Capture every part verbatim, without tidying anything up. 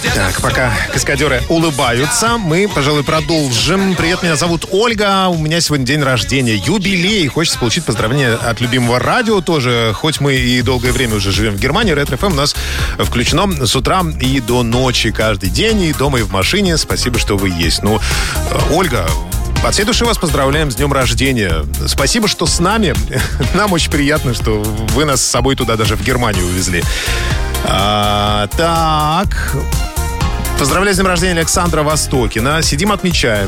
Так, пока каскадеры улыбаются, мы, пожалуй, продолжим. Привет, меня зовут Ольга. У меня сегодня день рождения, юбилей. Хочется получить поздравления от любимого радио тоже. Хоть мы и долгое время уже живем в Германии, Ретро эф эм у нас включено с утра и до ночи каждый день. И дома, и в машине. Спасибо, что вы есть. Ну, Ольга, от всей души вас поздравляем с днем рождения. Спасибо, что с нами. Нам очень приятно, что вы нас с собой туда даже в Германию увезли. А, так... Поздравляю с днем рождения Александра Востокина. Сидим, отмечаем.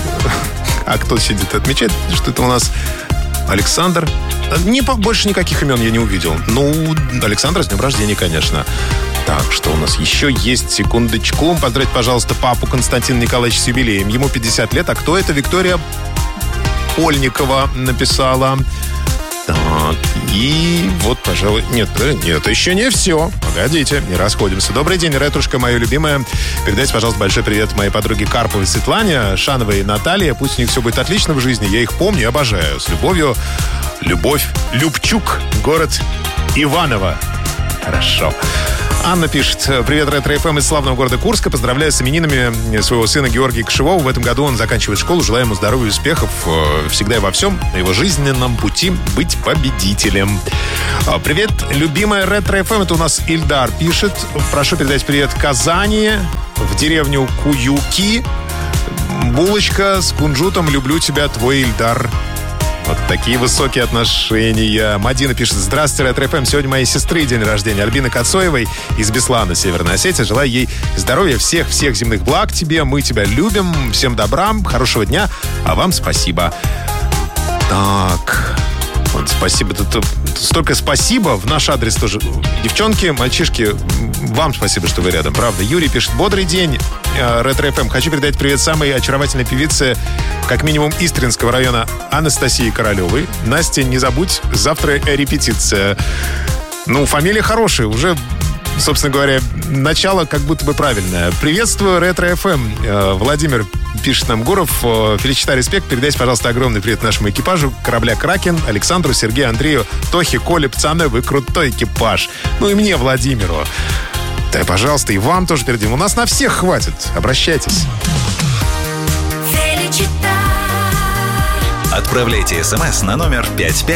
А кто сидит, отмечает? Что это у нас Александр? Не, больше никаких имен я не увидел. Ну, Александр с днем рождения, конечно. Так, что у нас еще есть? Секундочку. Поздравить, пожалуйста, папу Константина Николаевича с юбилеем. Ему пятьдесят лет. А кто это? Виктория Ольникова написала. Так, и вот, пожалуй... Нет, нет, это еще не все. Погодите, не расходимся. Добрый день, ретрушка моя любимая. Передайте, пожалуйста, большой привет моей подруге Карповой Светлане, Шановой и Наталье. Пусть у них все будет отлично в жизни. Я их помню и обожаю. С любовью, Любовь Любчук, город Иваново. Хорошо. Анна пишет: привет, Ретро эф эм из славного города Курска. Поздравляю с именинами своего сына Георгия Кшивова. В этом году он заканчивает школу. Желаю ему здоровья и успехов всегда и во всем на его жизненном пути быть победителем. Привет, любимая Ретро эф эм. Это у нас Ильдар пишет. Прошу передать привет Казани, в деревню Куюки. Булочка с кунжутом. Люблю тебя, твой Ильдар. Вот такие высокие отношения. Мадина пишет: здравствуйте, Ретро эф эм. Сегодня моей сестры день рождения, Альбины Кацоевой из Беслана, Северной Осетии. Желаю ей здоровья, всех-всех земных благ тебе. Мы тебя любим. Всем добра, хорошего дня. А вам спасибо. Так... Вот, спасибо. Тут, тут столько спасибо в наш адрес тоже. Девчонки, мальчишки, вам спасибо, что вы рядом. Правда. Юрий пишет: бодрый день, Ретро эф эм. Хочу передать привет самой очаровательной певице, как минимум, Истринского района, Анастасии Королевой. Настя, не забудь, завтра репетиция. Ну, фамилия хорошая. Уже, собственно говоря, начало как будто бы правильное. Приветствую, Ретро эф эм. Владимир пишет нам: Гуров, Феличита, респект. Передайте, пожалуйста, огромный привет нашему экипажу корабля «Кракен», Александру, Сергею, Андрею, Тохе, Коле, пацаны, вы крутой экипаж. Ну и мне, Владимиру. Да, пожалуйста, и вам тоже передадим. У нас на всех хватит. Обращайтесь. Отправляйте смс на номер пять пять